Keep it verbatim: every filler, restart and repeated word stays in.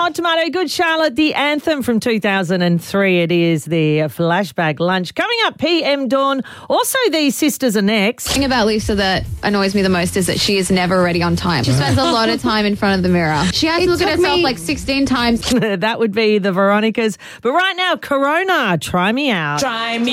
Hot Tomato, Good Charlotte, the anthem from two thousand three. It is the flashback lunch. Coming up, P M Dawn. Also, these sisters are next. The thing about Lisa that annoys me the most is that she is never ready on time. She spends a lot of time in front of the mirror. She has It to look at took herself me- like sixteen times. That would be the Veronicas. But right now, Corona, try me out. Try me